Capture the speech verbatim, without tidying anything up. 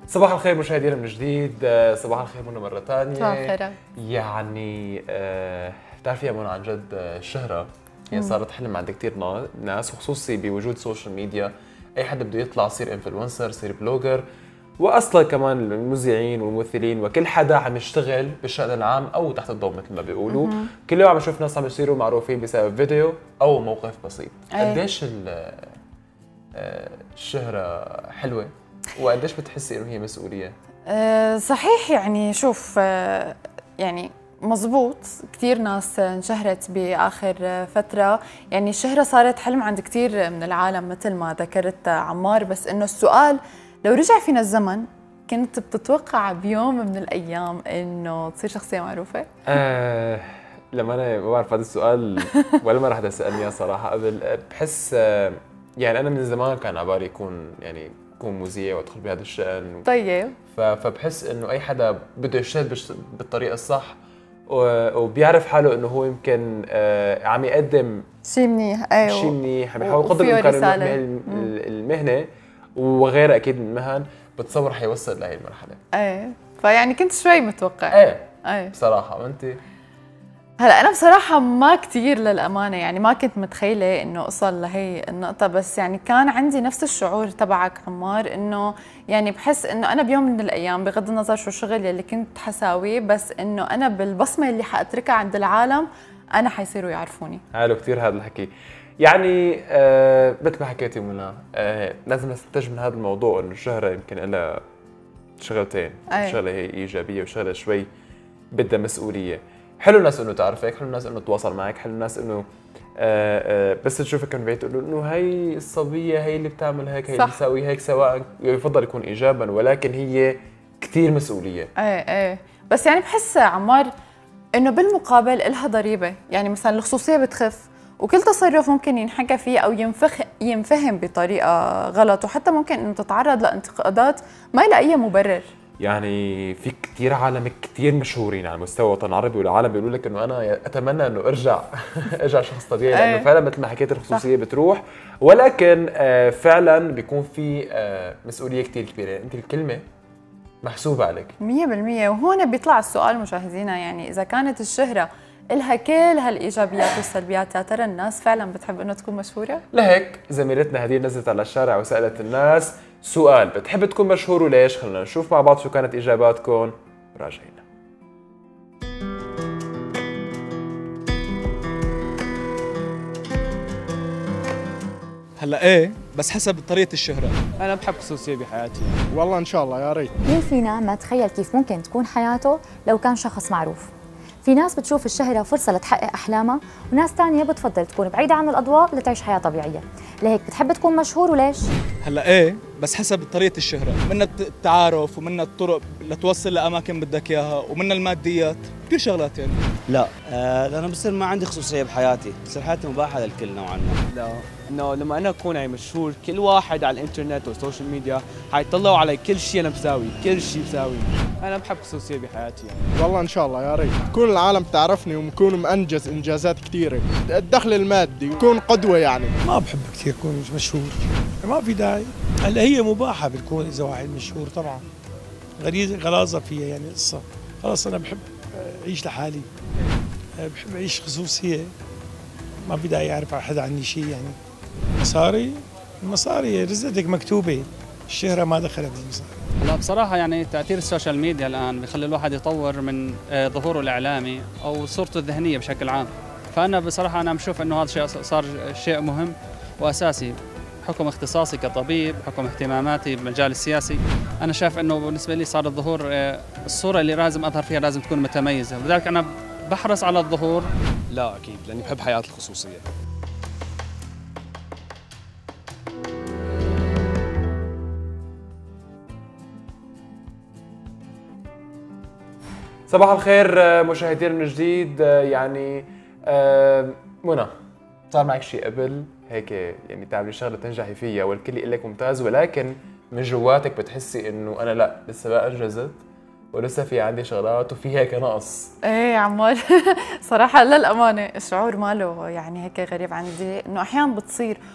صباح الخير مشاهدينا من جديد. صباح الخير منى مرة ثانية. صباح الخير. يعني آه بتعرفي يا منى عن جد الشهرة يعني صارت حلم عند كثير ناس، وخصوصي بوجود السوشيال ميديا. اي حدا بده يطلع يصير انفلونسر، يصير بلوجر، واصلا كمان المذيعين والممثلين وكل حدا عم يشتغل بالشأن العام او تحت الضوء مثل ما بيقولوا. كل يوم عم نشوف ناس عم يصيروا معروفين بسبب فيديو او موقف بسيط. قديش الشهرة حلوة وقديش بتحسي انه هي مسؤوليه؟ أه صحيح، يعني شوف أه يعني مزبوط، كثير ناس انشهرت باخر فتره، يعني الشهره صارت حلم عند كثير من العالم مثل ما ذكرت عمار. بس انه السؤال، لو رجع فينا الزمن كنت بتتوقع بيوم من الايام انه تصير شخصيه معروفه؟ آه لما انا ما بعرف هذا السؤال ولا ما راح اسالني اياه صراحه قبل. بحس آه يعني انا من زمان كان على بالي يكون يعني اكون مذيع وادخل بهذا الشأن. طيب فبحس انه اي حدا بده يشتغل بالطريقه الصح وبيعرف حاله انه هو يمكن عم يقدم شيء منيح، ايوه شيء منيح، عم يحاول قدر الامكان المهنه وغيرها اكيد من المهن، بتصور حيوصل لهي المرحله. ايه فيعني كنت شوي متوقع. ايه ايه بصراحه. وانت؟ هلا انا بصراحه ما كثير للامانه، يعني ما كنت متخيله انه اوصل لهي النقطه، بس يعني كان عندي نفس الشعور تبعك عمار، انه يعني بحس انه انا بيوم من الايام بغض النظر شو الشغل يلي كنت حساويه، بس انه انا بالبصمه اللي حاتركها عند العالم انا حيصيروا يعرفوني. حلو كثير هذا الحكي. يعني آه مثل ما حكيتي منى، آه لازم نستنتج من هذا الموضوع انه الشهره يمكن لها شغلتين، أي. شغله هي ايجابيه وشغله شوي بدها مسؤوليه. حلو الناس انه تعرفك، حلو الناس انه تتواصل معك، حلو الناس انه آآ آآ بس تشوفك من بعيد تقول انه هي الصبيه هي اللي بتعمل هيك، هي اللي بتسوي هيك، سواء يفضل يكون ايجابا، ولكن هي كثير مسؤوليه. ايه ايه بس يعني بحس عمار انه بالمقابل لها ضريبه، يعني مثلا الخصوصيه بتخف، وكل تصرف ممكن ينحكى فيه او ينفخ ينفهم بطريقه غلط، وحتى ممكن انه تتعرض لانتقادات ما لها اي مبرر. يعني في كثير عالم كثير مشهورين على مستوى الوطن العربي، والعالم بيقولوا لك انه انا اتمنى انه ارجع ارجع شخص طبيعي، لانه فعلا مثل ما حكيت الخصوصيه بتروح، ولكن فعلا بيكون في مسؤوليه كثير كبيره. انت الكلمه محسوبه عليك مية بالمية. وهون بيطلع السؤال مشاهدينا، يعني اذا كانت الشهره إلها كل هالايجابيات والسلبيات، يا ترى الناس فعلا بتحب انه تكون مشهوره؟ لهيك زميلتنا هدير نزلت على الشارع وسالت الناس سؤال: بتحب تكون مشهور وليش؟ خلينا نشوف مع بعض شو كانت اجاباتكم. راجعين. هلا ايه بس حسب طريقه الشهره. انا بحب خصوصيه بحياتي. والله ان شاء الله يا ريت. مين فينا ما تخيل كيف ممكن تكون حياته لو كان شخص معروف؟ في ناس بتشوف الشهرة فرصة لتحقق أحلامها، وناس تانية بتفضل تكون بعيدة عن الأضواء لتعيش حياة طبيعية. لهيك بتحب تكون مشهور وليش؟ هلا ايه بس حسب طريقة الشهرة، من التعارف ومن الطرق لتوصل لأماكن بدك إياها ومن الماديات، كل شغلات يعني. لا آه أنا بصير ما عندي خصوصية بحياتي، بصير حياتي مباحة للكل نوعا ما. لا انه لما انا اكون يعني مشهور، كل واحد على الانترنت والسوشيال ميديا حيطلعوا على كل شيء انا بساوي، كل شيء بساوي. انا بحب خصوصيه بحياتي يعني. والله ان شاء الله يا ريت تكون العالم تعرفني ومكون مانجز انجازات كثيره، الدخل المادي يكون قدوه يعني. ما بحب كثير اكون مشهور، ما في داعي. هلا هي مباحه بتكون اذا واحد مشهور، طبعا غريزه غلاظه فيها يعني قصه. خلص انا بحب اعيش لحالي، بحب اعيش خصوصيه، ما في داعي يعرف حدا عني شيء يعني. مصاري المصاري رزقتك مكتوبه، الشهره ما دخلها بالمصاري. لا بصراحة يعني تأثير السوشيال ميديا الآن بيخلي الواحد يطور من ظهوره الإعلامي أو صورته الذهنية بشكل عام. فأنا بصراحة أنا بشوف إنه هذا الشيء صار شيء مهم وأساسي. بحكم اختصاصي كطبيب، بحكم اهتماماتي بالمجال السياسي، أنا شايف إنه بالنسبة لي صار الظهور الصورة اللي لازم أظهر فيها لازم تكون متميزة، ولذلك أنا بحرص على الظهور. لا أكيد، لأني بحب حياة الخصوصية. صباح الخير مشاهدينا من جديد. يعني منى، صار معك شيء قبل هيك يعني تعملي شغله تنجحي فيها والكل يقول لك ممتاز، ولكن من جواتك بتحسي انه انا لا لسه ما انجزت ولسه في عندي شغلات وفي هيك نقص؟ ايه يا عمار صراحه للامانه الشعور ماله يعني هيك غريب عندي، انه احيانا بتصير